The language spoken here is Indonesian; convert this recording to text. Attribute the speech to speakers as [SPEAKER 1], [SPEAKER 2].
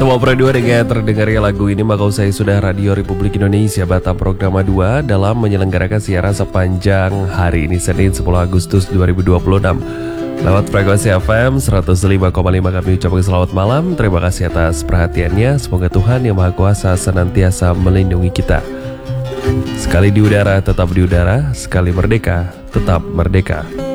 [SPEAKER 1] 102 dengan terdengarnya lagu ini maka usai sudah Radio Republik Indonesia Batam Program 2 dalam menyelenggarakan siaran sepanjang hari ini Senin 10 Agustus 2026 lewat frekuensi FM 105,5 kami ucapkan selamat malam. Terima kasih atas perhatiannya. Semoga Tuhan Yang Maha Kuasa senantiasa melindungi kita. Sekali di udara tetap di udara, sekali merdeka tetap merdeka.